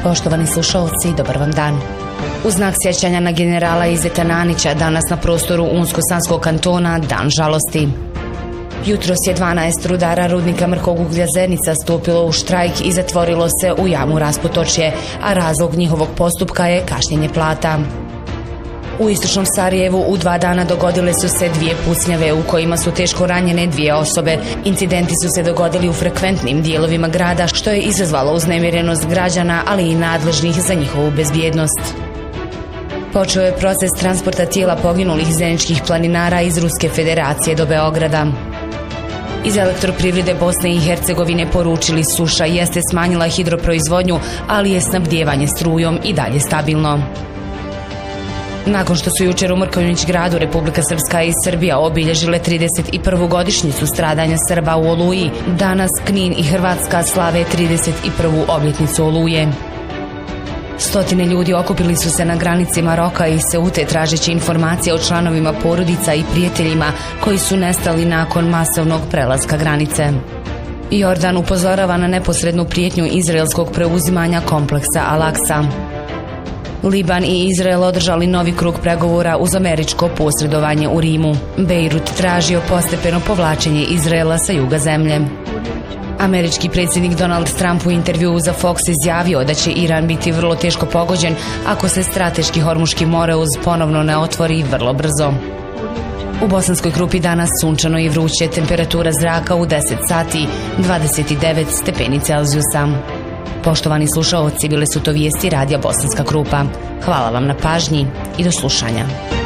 Poštovani slušalci, dobar vam dan. U znak sjećanja na generala Izeta Nanića, danas na prostoru Unsko-Sanskog kantona, dan žalosti. Jutros je 12 rudara rudnika Mrkog uglja Zenica stupilo u štrajk i zatvorilo se u jamu Rasputočje, a razlog njihovog postupka je kašnjenje plata. U istočnom Sarajevu u 2 dana dogodile su se 2 pucnjave u kojima su teško ranjene 2 osobe. Incidenti su se dogodili u frekventnim dijelovima grada, što je izazvalo uznemirenost građana, ali i nadležnih za njihovu bezbjednost. Počeo je proces transporta tijela poginulih zeničkih planinara iz Ruske federacije do Beograda. Iz Elektroprivrede Bosne i Hercegovine poručili suša jeste smanjila hidroproizvodnju, ali je snabdijevanje strujom i dalje stabilno. Nakon što su jučer u Mrkonjić gradu Republika Srpska i Srbija obilježile 31. godišnjicu stradanja Srba u Oluji, danas Knin i Hrvatska slave 31. obljetnicu Oluje. Stotine ljudi okupili su se na granici Maroka i Seute tražeći informacije o članovima porodica i prijateljima koji su nestali nakon masovnog prelaska granice. Jordan upozorava na neposrednu prijetnju izraelskog preuzimanja kompleksa Al-Aqsa. Liban i Izrael održali novi krug pregovora uz američko posredovanje u Rimu. Bejrut tražio postepeno povlačenje Izraela sa juga zemlje. Američki predsjednik Donald Trump u intervjuu za Fox izjavio da će Iran biti vrlo teško pogođen ako se strateški Hormuški moreuz ponovno ne otvori vrlo brzo. U Bosanskoj Krupi danas sunčano i vruće, temperatura zraka u 10 sati 29 stepeni Celzijusa. Poštovani slušaoci, bile su to vijesti radija Bosanska Krupa. Hvala vam na pažnji i do slušanja.